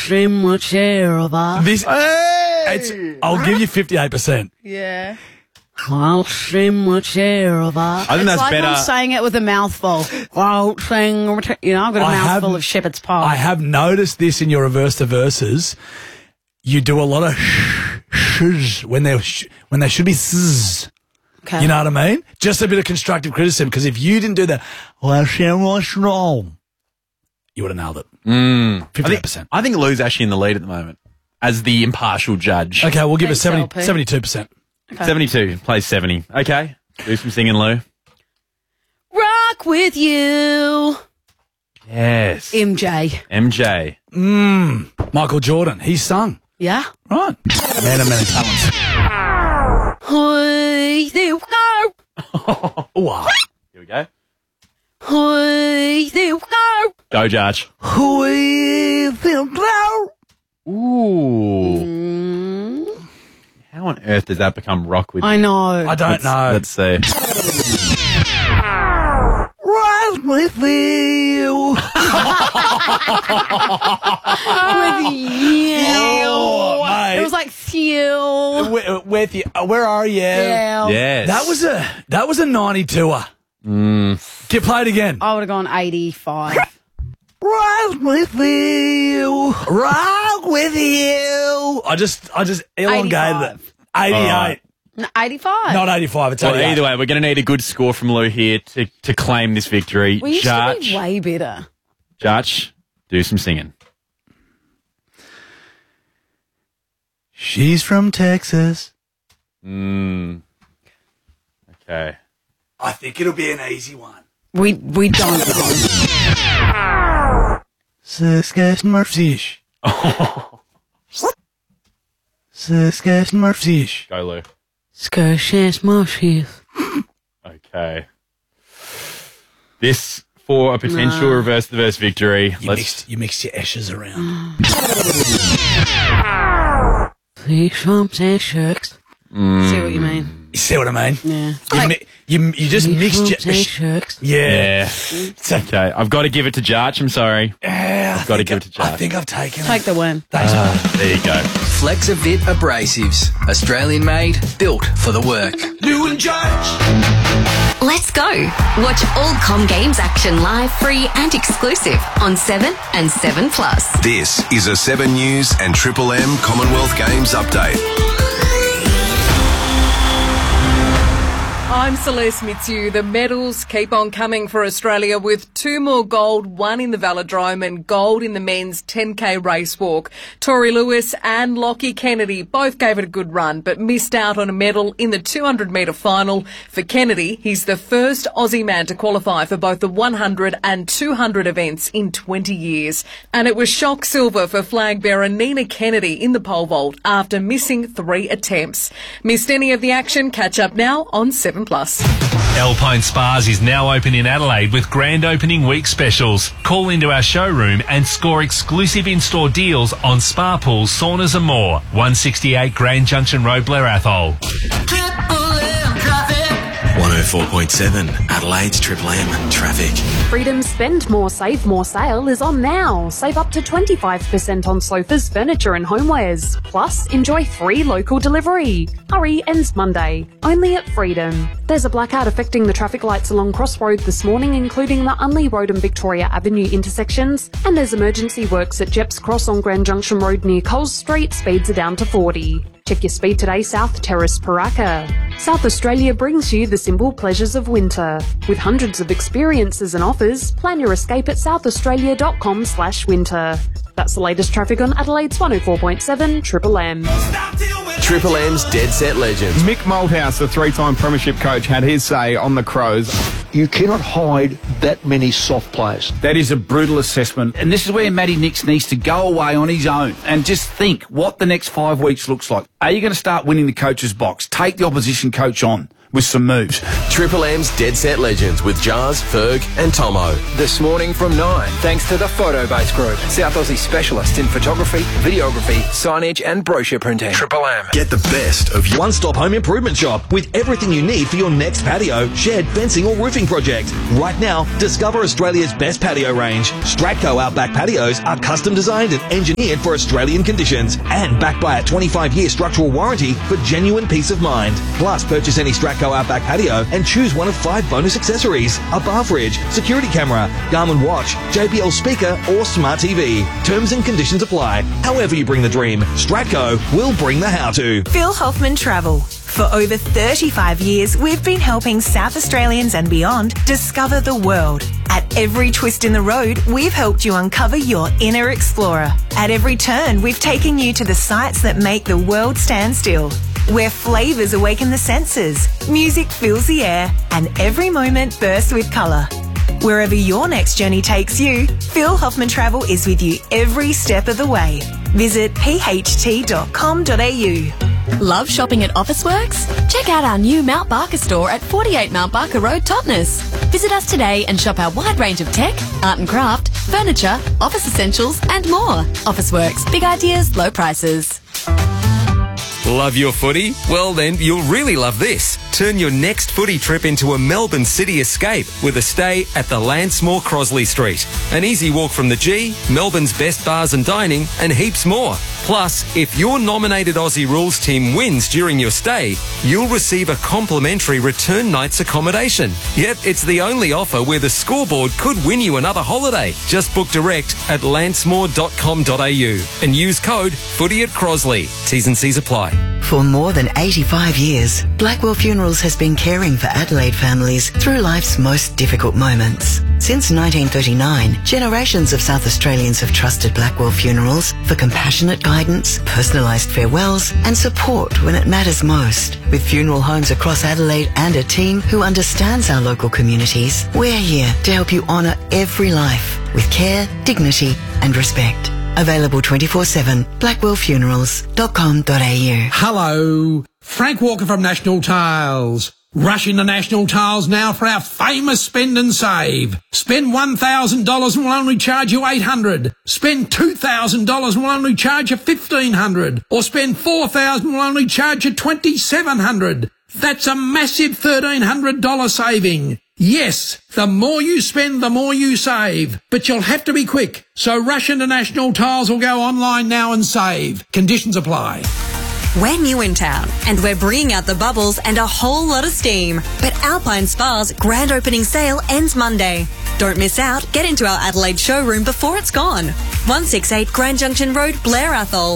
This, I'll give you 58%. Yeah. I think It's that's like better. I'm saying it with a mouthful. I've got a mouthful of shepherd's pie. I have noticed this in your reverse to verses. You do a lot of sh's when they should be zzz. Okay. You know what I mean? Just a bit of constructive criticism, because if you didn't do that, you would have nailed it. 58%. I think Lou's actually in the lead at the moment as the impartial judge. Okay, we'll give it Thanks, 72%. 72 plays 70. Okay. Do some singing, Lou. Rock with you. Yes. MJ. MJ. Michael Jordan, he sung. Yeah? Right. Man of many talents. Hey, there we go. Wow. Here we go. Hey, there we go. Go, Judge. Ooh. How on earth does that become rock with you? I know. I don't know. Let's see. Right with you. With you. Oh, mate. It was like Theo. With you. Where are you? Yeah. Yes. That was a 92er. Get played again. I would have gone 85. Right with you. Right with you. I just elongated it. 88. Right. 85. Not 85. It's Well, 88. either way, we're going to need a good score from Lou here to claim this victory. We used to be way better. Judge, do some singing. She's from Texas. Okay. I think it'll be an easy one. We don't know. Saskatchewan-Murphy. Saskatchewan-Murphy. Go, Lou. Okay. This for a potential reverse the verse victory. You mixed your ashes around. See what you mean? You see what I mean? Yeah. You just mixed your Yeah. It's okay. I've got to give it to Judge. I'm sorry. I've got to give it to Judge. I think I've taken Take the win. Thanks, mate. There you go. Flexavit Abrasives. Australian made, built for the work. Lou and Judge. Let's go. Watch all Com Games action live, free and exclusive on 7 and 7 Plus. This is a 7 News and Triple M Commonwealth Games update. I'm Celeste Mitsu. The medals keep on coming for Australia with 2 more gold, 1 in the Velodrome and gold in the men's 10K race walk. Tori Lewis and Lockie Kennedy both gave it a good run but missed out on a medal in the 200-metre final. For Kennedy, he's the first Aussie man to qualify for both the 100 and 200 events in 20 years. And it was shock silver for flag bearer Nina Kennedy in the pole vault after missing 3 attempts. Missed any of the action? Catch up now on 7 Plus. Alpine Spas is now open in Adelaide with grand opening week specials. Call into our showroom and score exclusive in-store deals on spa pools, saunas and more. 168 Grand Junction Road, Blair Athol. 104.7 Adelaide's Triple M traffic. Freedom's Spend More, Save More sale is on now. Save up to 25% on sofas, furniture and homewares. Plus, enjoy free local delivery. Hurry, ends Monday. Only at Freedom. There's a blackout affecting the traffic lights along Cross Road this morning, including the Unley Road and Victoria Avenue intersections. And there's emergency works at Jeps Cross on Grand Junction Road near Coles Street. Speeds are down to 40. Check your speed today, South Terrace, Paraka. South Australia brings you the simple pleasures of winter. With hundreds of experiences and offers, plan your escape at southaustralia.com/winter. That's the latest traffic on Adelaide's 104.7 Triple M. Triple M's Dead Set Legends. Mick Malthouse, the 3-time premiership coach, had his say on the Crows. You cannot hide that many soft players. That is a brutal assessment. And this is where Matty Nix needs to go away on his own and just think what the next 5 weeks looks like. Are you going to start winning the coach's box? Take the opposition coach on. with some moves. Triple M's Dead Set Legends with Jars, Ferg and Tomo. This morning from 9, thanks to the Photobase Group, South Aussie specialist in photography, videography, signage and brochure printing. Triple M. Get the best of your one-stop home improvement shop with everything you need for your next patio, shed, fencing or roofing project. Right now, discover Australia's best patio range. Stratco Outback patios are custom designed and engineered for Australian conditions and backed by a 25-year structural warranty for genuine peace of mind. Plus, purchase any Stratco Outback patio and choose one of 5 bonus accessories: a bar fridge, security camera, Garmin watch, JBL speaker or smart TV. Terms and conditions apply. However you bring the dream, Stratco will bring the how-to. Phil Hoffman Travel. For over 35 years, we've been helping South Australians and beyond discover the world. At every twist in the road, we've helped you uncover your inner explorer. At every turn, we've taken you to the sights that make the world stand still. Where flavours awaken the senses, music fills the air, and every moment bursts with colour. Wherever your next journey takes you, Phil Hoffman Travel is with you every step of the way. Visit pht.com.au. Love shopping at Officeworks? Check out our new Mount Barker store at 48 Mount Barker Road, Totnes. Visit us today and shop our wide range of tech, art and craft, furniture, office essentials and more. Officeworks, big ideas, low prices. Love your footy? Well then, you'll really love this. Turn your next footy trip into a Melbourne city escape with a stay at the Landsmore Crosley Street. An easy walk from the G, Melbourne's best bars and dining, and heaps more. Plus, if your nominated Aussie Rules team wins during your stay, you'll receive a complimentary return night's accommodation. Yep, it's the only offer where the scoreboard could win you another holiday. Just book direct at landsmore.com.au and use code Footy at Crosley. T's and C's apply. For more than 85 years, Blackwell Funerals has been caring for Adelaide families through life's most difficult moments. Since 1939, generations of South Australians have trusted Blackwell Funerals for compassionate guidance, personalised farewells and support when it matters most. With funeral homes across Adelaide and a team who understands our local communities, we're here to help you honour every life with care, dignity and respect. Available 24/7, blackwellfunerals.com.au. Hello, Frank Walker from National Tiles. Rush into National Tiles now for our famous spend and save. Spend $1,000 and we'll only charge you $800. Spend $2,000 and we'll only charge you $1,500. Or spend $4,000 and we'll only charge you $2,700. That's a massive $1,300 saving. Yes, the more you spend, the more you save. But you'll have to be quick. So rush into National Tiles or go online now and save. Conditions apply. We're new in town and we're bringing out the bubbles and a whole lot of steam. But Alpine Spa's grand opening sale ends Monday. Don't miss out. Get into our Adelaide showroom before it's gone. 168 Grand Junction Road, Blair Athol.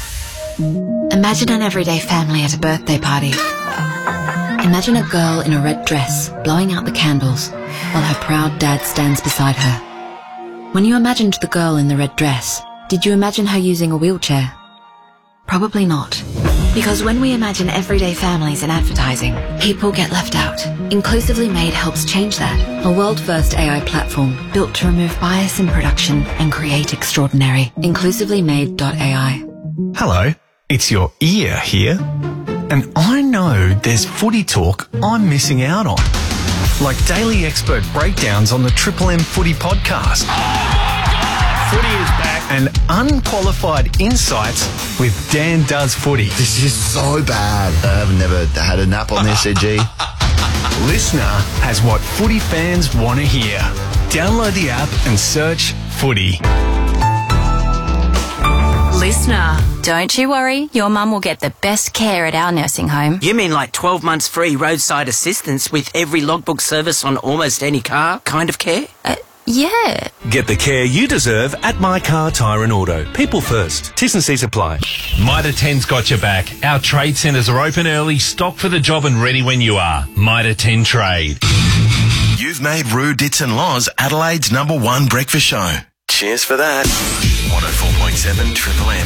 Imagine an everyday family at a birthday party. Imagine a girl in a red dress blowing out the candles while her proud dad stands beside her. When you imagined the girl in the red dress, did you imagine her using a wheelchair? Probably not. Because when we imagine everyday families in advertising, people get left out. Inclusively Made helps change that. A world-first AI platform built to remove bias in production and create extraordinary. InclusivelyMade.ai. Hello, it's your ear here. And I know there's footy talk I'm missing out on. Like daily expert breakdowns on the Triple M Footy podcast. Footy is back. And unqualified insights with Dan Does Footy. This is so bad. I've never had a nap on this, EG. Listener has what footy fans want to hear. Download the app and search Footy. Listener, don't you worry, your mum will get the best care at our nursing home. You mean like 12 months free roadside assistance with every logbook service on almost any car kind of care? Yeah. Get the care you deserve at My Car Tyre and Auto. People first. T's and C's apply. Mitre 10's got your back. Our trade centres are open early, stocked for the job and ready when you are. Mitre 10 Trade. You've made Roo, Dits and Loz Adelaide's #1 breakfast show. Cheers for that. 104.7 Triple M.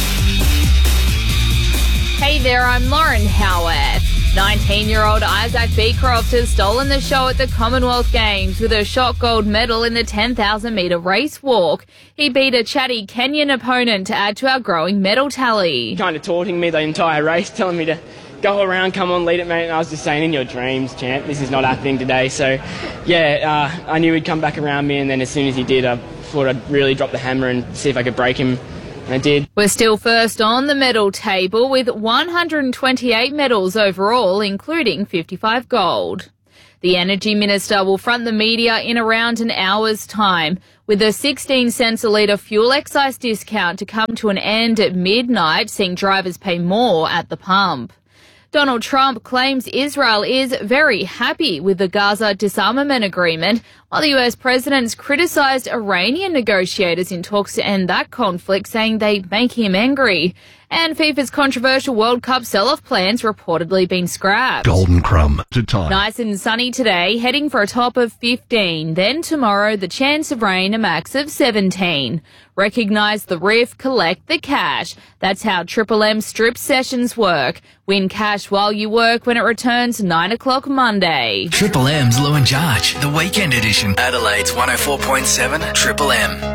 Hey there, I'm Lauren Howard. 19-year-old Isaac Beecroft has stolen the show at the Commonwealth Games with a shot gold medal in the 10,000-metre race walk. He beat a chatty Kenyan opponent to add to our growing medal tally. Kind of taunting me the entire race, telling me to go around, come on, lead it, mate. And I was just saying, in your dreams, champ, this is not happening today. So, yeah, I knew he'd come back around me, and then as soon as he did, I thought I'd really drop the hammer and see if I could break him. And I did. We're still first on the medal table with 128 medals overall, including 55 gold. The Energy Minister will front the media in around an hour's time, with a 16 cents a litre fuel excise discount to come to an end at midnight, seeing drivers pay more at the pump. Donald Trump claims Israel is very happy with the Gaza disarmament agreement, while the US president's criticised Iranian negotiators in talks to end that conflict, saying they make him angry. And FIFA's controversial World Cup sell-off plans reportedly been scrapped. Golden crumb to time. Nice and sunny today, heading for a top of 15. Then tomorrow, the chance of rain, a max of 17. Recognise the riff, collect the cash. That's how Triple M strip sessions work. Win cash while you work when it returns 9 o'clock Monday. Triple M's Lou and Jarch, the weekend edition. Adelaide's 104.7 Triple M.